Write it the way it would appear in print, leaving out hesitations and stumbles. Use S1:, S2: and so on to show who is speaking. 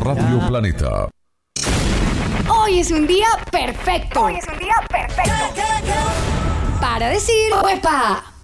S1: Radio Planeta.
S2: Hoy es un día perfecto. Para decir ¡Uepa!